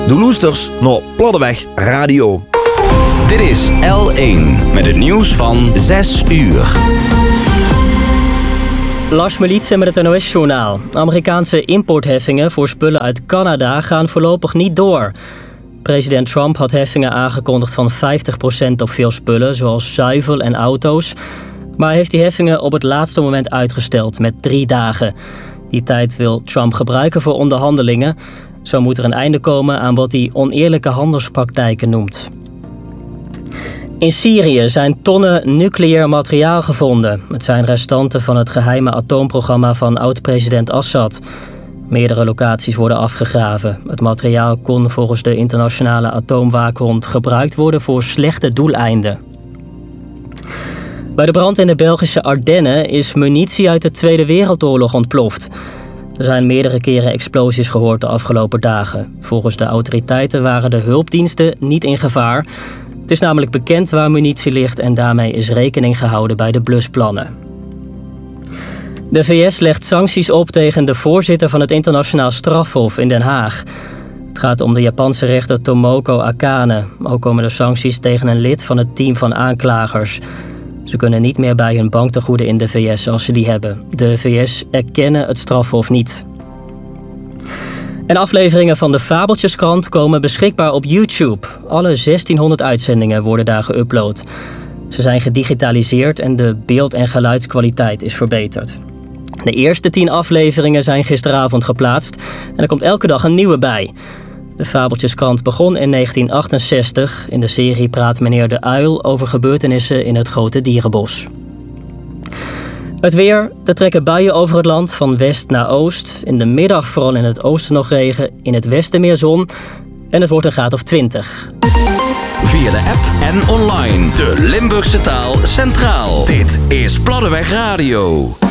De loesters naar Platteweg Radio. Dit is L1 met het nieuws van 6 uur. Lars Melitse met het NOS-journaal. Amerikaanse importheffingen voor spullen uit Canada gaan voorlopig niet door. President Trump had heffingen aangekondigd van 50% op veel spullen, zoals zuivel en auto's. Maar hij heeft die heffingen op het laatste moment uitgesteld met 3 dagen. Die tijd wil Trump gebruiken voor onderhandelingen. Zo moet er een einde komen aan wat hij oneerlijke handelspraktijken noemt. In Syrië zijn tonnen nucleair materiaal gevonden. Het zijn restanten van het geheime atoomprogramma van oud-president Assad. Meerdere locaties worden afgegraven. Het materiaal kon volgens de internationale atoomwaakhond gebruikt worden voor slechte doeleinden. Bij de brand in de Belgische Ardennen is munitie uit de Tweede Wereldoorlog ontploft. Er zijn meerdere keren explosies gehoord de afgelopen dagen. Volgens de autoriteiten waren de hulpdiensten niet in gevaar. Het is namelijk bekend waar munitie ligt en daarmee is rekening gehouden bij de blusplannen. De VS legt sancties op tegen de voorzitter van het internationaal strafhof in Den Haag. Het gaat om de Japanse rechter Tomoko Akane. Ook komen er sancties tegen een lid van het team van aanklagers. Ze kunnen niet meer bij hun banktegoeden in de VS als ze die hebben. De VS erkennen het strafhof niet. En afleveringen van de Fabeltjeskrant komen beschikbaar op YouTube. Alle 1600 uitzendingen worden daar geüpload. Ze zijn gedigitaliseerd en de beeld- en geluidskwaliteit is verbeterd. De eerste 10 afleveringen zijn gisteravond geplaatst en er komt elke dag een nieuwe bij. De Fabeltjeskrant begon in 1968. In de serie praat meneer De Uil over gebeurtenissen in het grote dierenbos. Het weer, er trekken buien over het land van west naar oost. In de middag vooral in het oosten nog regen, in het westen meer zon. En het wordt een graad of 20. Via de app en online. De Limburgse taal centraal. Dit is Platteweg Radio.